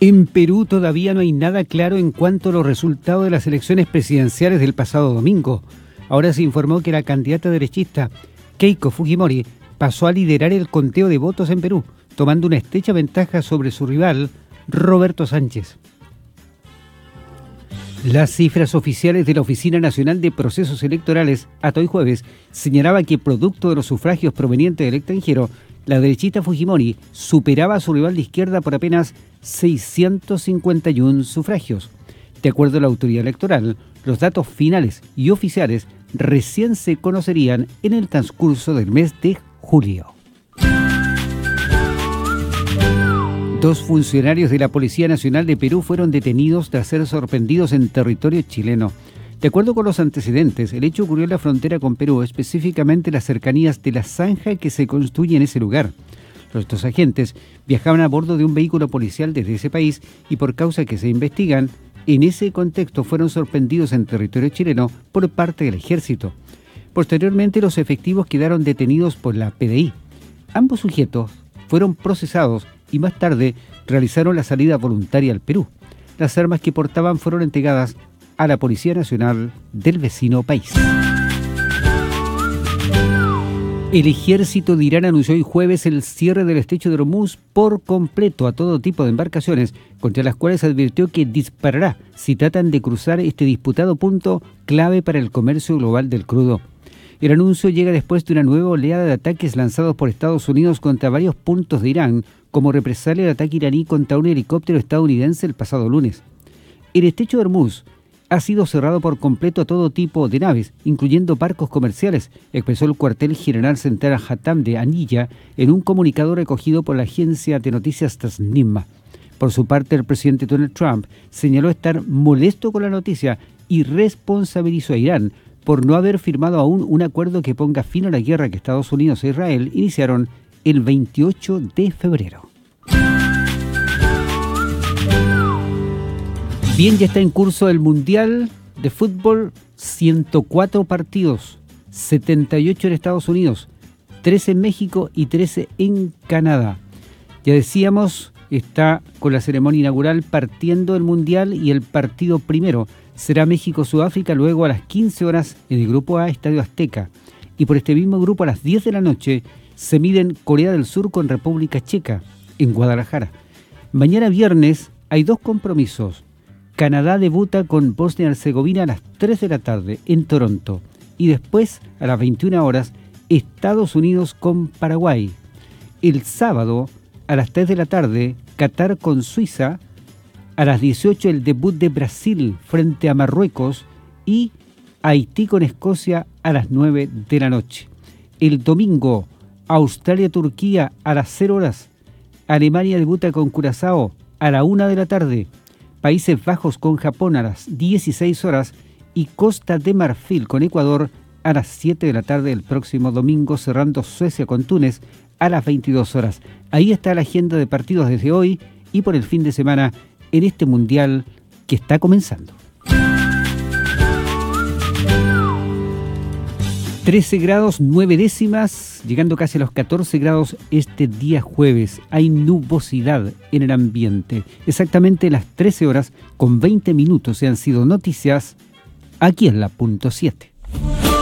En Perú todavía no hay nada claro en cuanto a los resultados de las elecciones presidenciales del pasado domingo. Ahora se informó que la candidata derechista Keiko Fujimori pasó a liderar el conteo de votos en Perú, tomando una estrecha ventaja sobre su rival, Roberto Sánchez. Las cifras oficiales de la Oficina Nacional de Procesos Electorales, hasta hoy jueves, señalaba que producto de los sufragios provenientes del extranjero, la derechista Fujimori superaba a su rival de izquierda por apenas 651 sufragios. De acuerdo a la autoridad electoral, los datos finales y oficiales recién se conocerían en el transcurso del mes de julio. 2 funcionarios de la Policía Nacional de Perú fueron detenidos tras ser sorprendidos en territorio chileno. De acuerdo con los antecedentes, el hecho ocurrió en la frontera con Perú, específicamente en las cercanías de la zanja que se construye en ese lugar. Los 2 agentes viajaban a bordo de un vehículo policial desde ese país y por causas que se investigan, en ese contexto fueron sorprendidos en territorio chileno por parte del ejército. Posteriormente, los efectivos quedaron detenidos por la PDI. Ambos sujetos fueron procesados y más tarde realizaron la salida voluntaria al Perú. Las armas que portaban fueron entregadas a la Policía Nacional del vecino país. El ejército de Irán anunció hoy jueves el cierre del estrecho de Hormuz por completo a todo tipo de embarcaciones, contra las cuales advirtió que disparará si tratan de cruzar este disputado punto clave para el comercio global del crudo. El anuncio llega después de una nueva oleada de ataques lanzados por Estados Unidos contra varios puntos de Irán, como represalia del ataque iraní contra un helicóptero estadounidense el pasado lunes. El estrecho de Hormuz ha sido cerrado por completo a todo tipo de naves, incluyendo barcos comerciales, expresó el cuartel general central Hatam de Anilla en un comunicado recogido por la agencia de noticias Tasnim. Por su parte, el presidente Donald Trump señaló estar molesto con la noticia y responsabilizó a Irán por no haber firmado aún un acuerdo que ponga fin a la guerra que Estados Unidos e Israel iniciaron el 28 de febrero. Bien, ya está en curso el Mundial de Fútbol, 104 partidos, 78 en Estados Unidos, 13 en México y 13 en Canadá. Ya decíamos, está con la ceremonia inaugural partiendo el Mundial y el partido primero será México-Sudáfrica luego a las 15 horas en el Grupo A, Estadio Azteca. Y por este mismo grupo a las 10 de la noche se miden Corea del Sur con República Checa en Guadalajara. Mañana viernes hay 2 compromisos. Canadá debuta con Bosnia-Herzegovina a las 3 de la tarde en Toronto y después a las 21 horas Estados Unidos con Paraguay. El sábado a las 3 de la tarde Qatar con Suiza, a las 18 el debut de Brasil frente a Marruecos y Haití con Escocia a las 9 de la noche. El domingo Australia-Turquía a las 0 horas, Alemania debuta con Curazao a la 1 de la tarde, Países Bajos con Japón a las 16 horas y Costa de Marfil con Ecuador a las 7 de la tarde el próximo domingo, cerrando Suecia con Túnez a las 22 horas. Ahí está la agenda de partidos desde hoy y por el fin de semana en este Mundial que está comenzando. 13 grados 9 décimas, llegando casi a los 14 grados este día jueves. Hay nubosidad en el ambiente. Exactamente las 13 horas con 20 minutos se han sido noticias aquí en la punto 7.